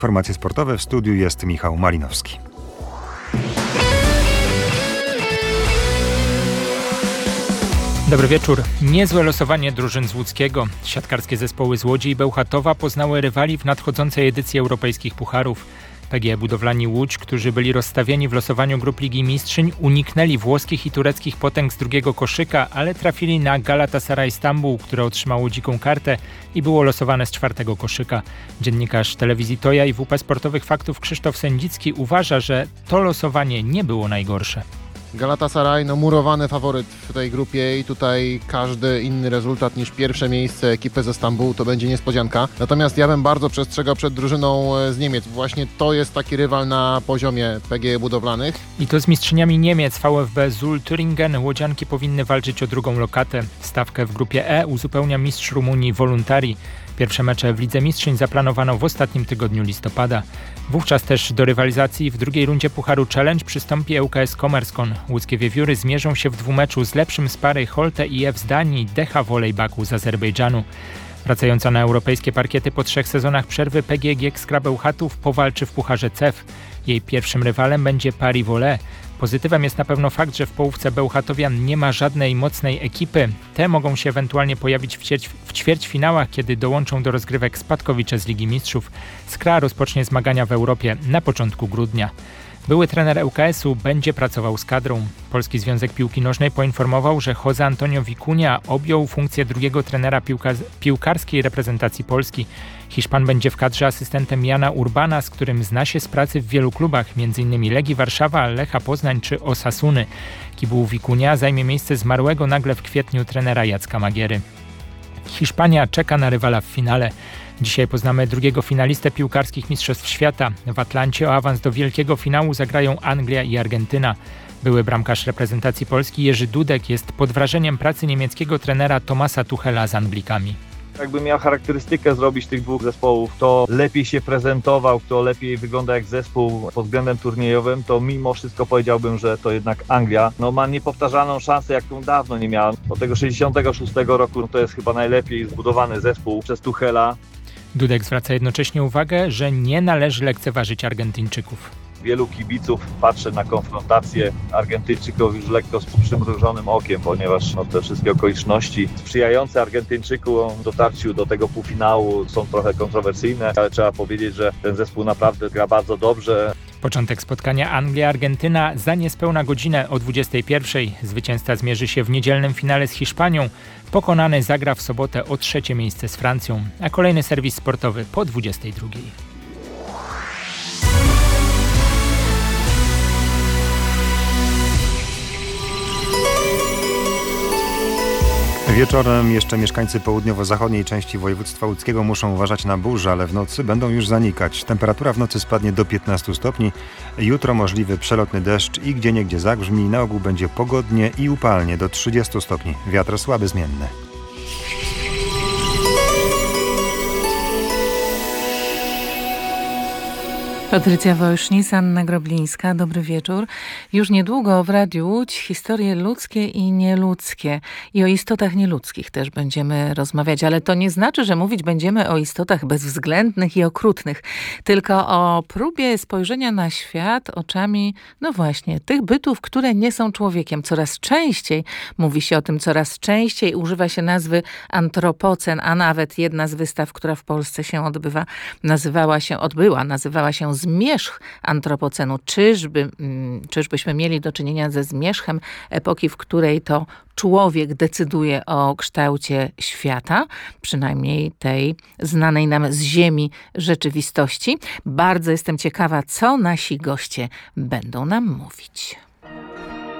Informacje sportowe, w studiu jest Michał Malinowski. Dobry wieczór. Niezłe losowanie drużyn z łódzkiego. Siatkarskie zespoły z Łodzi i Bełchatowa poznały rywali w nadchodzącej edycji europejskich pucharów. PGE Budowlani Łódź, którzy byli rozstawieni w losowaniu grup Ligi Mistrzyń, uniknęli włoskich i tureckich potęg z drugiego koszyka, ale trafili na Galatasaray Stambuł, które otrzymało dziką kartę i było losowane z czwartego koszyka. Dziennikarz telewizji Toja i WP Sportowych Faktów Krzysztof Sędzicki uważa, że to losowanie nie było najgorsze. Galatasaray, murowany faworyt w tej grupie i tutaj każdy inny rezultat niż pierwsze miejsce ekipy ze Stambułu to będzie niespodzianka. Natomiast ja bym bardzo przestrzegał przed drużyną z Niemiec. Właśnie to jest taki rywal na poziomie PGE Budowlanych. I to z mistrzyniami Niemiec VfB Zul Thüringen. Łodzianki powinny walczyć o drugą lokatę. Stawkę w grupie E uzupełnia mistrz Rumunii Voluntari. Pierwsze mecze w Lidze Mistrzyń zaplanowano w ostatnim tygodniu listopada. Wówczas też do rywalizacji w drugiej rundzie Pucharu Challenge przystąpi ŁKS Kommerskoln. Łódzkie wiewióry zmierzą się w dwumeczu z lepszym z pary Holte IF z Danii, Decha Volej Baku z Azerbejdżanu. Wracająca na europejskie parkiety po 3 sezonach przerwy PGG Skra Bełchatów powalczy w Pucharze CEF. Jej pierwszym rywalem będzie Paris Volley. Pozytywem jest na pewno fakt, że w połówce Bełchatowian nie ma żadnej mocnej ekipy. Te mogą się ewentualnie pojawić w ćwierćfinałach, kiedy dołączą do rozgrywek spadkowicze z Ligi Mistrzów. Skra rozpocznie zmagania w Europie na początku grudnia. Były trener ŁKS-u będzie pracował z kadrą. Polski Związek Piłki Nożnej poinformował, że Jose Antonio Vicuña objął funkcję drugiego trenera piłkarskiej reprezentacji Polski. Hiszpan będzie w kadrze asystentem Jana Urbana, z którym zna się z pracy w wielu klubach, m.in. Legii Warszawa, Lecha Poznań czy Osasuny. Kibuł Vicuña zajmie miejsce zmarłego nagle w kwietniu trenera Jacka Magiery. Hiszpania czeka na rywala w finale. Dzisiaj poznamy drugiego finalistę piłkarskich Mistrzostw Świata. W Atlancie o awans do wielkiego finału zagrają Anglia i Argentyna. Były bramkarz reprezentacji Polski Jerzy Dudek jest pod wrażeniem pracy niemieckiego trenera Thomasa Tuchela z Anglikami. Jakbym miał charakterystykę zrobić tych dwóch zespołów, kto lepiej się prezentował, kto lepiej wygląda jak zespół pod względem turniejowym, to mimo wszystko powiedziałbym, że to jednak Anglia. Ma niepowtarzalną szansę, jaką dawno nie miała. Od tego 66 roku to jest chyba najlepiej zbudowany zespół przez Tuchela. Dudek zwraca jednocześnie uwagę, że nie należy lekceważyć Argentyńczyków. Wielu kibiców patrzy na konfrontację Argentyńczyków już lekko z przymrużonym okiem, ponieważ te wszystkie okoliczności sprzyjające Argentyńczykom w dotarciu do tego półfinału są trochę kontrowersyjne, ale trzeba powiedzieć, że ten zespół naprawdę gra bardzo dobrze. Początek spotkania Anglia-Argentyna za niespełna godzinę o 21:00. Zwycięzca zmierzy się w niedzielnym finale z Hiszpanią. Pokonany zagra w sobotę o 3. miejsce z Francją, a kolejny serwis sportowy po 22:00. Wieczorem jeszcze mieszkańcy południowo-zachodniej części województwa łódzkiego muszą uważać na burzę, ale w nocy będą już zanikać. Temperatura w nocy spadnie do 15 stopni. Jutro możliwy przelotny deszcz i gdzieniegdzie zagrzmi. Na ogół będzie pogodnie i upalnie do 30 stopni. Wiatr słaby zmienny. Patrycja Wojsznis, Anna Groblińska. Dobry wieczór. Już niedługo w Radiu Łódź historie ludzkie i nieludzkie. I o istotach nieludzkich też będziemy rozmawiać, ale to nie znaczy, że mówić będziemy o istotach bezwzględnych i okrutnych, tylko o próbie spojrzenia na świat oczami, no właśnie, tych bytów, które nie są człowiekiem. Coraz częściej mówi się o tym, coraz częściej używa się nazwy antropocen, a nawet jedna z wystaw, która w Polsce się nazywała się Zmierzch antropocenu. Czyżbyśmy mieli do czynienia ze zmierzchem epoki, w której to człowiek decyduje o kształcie świata, przynajmniej tej znanej nam z Ziemi rzeczywistości. Bardzo jestem ciekawa, co nasi goście będą nam mówić.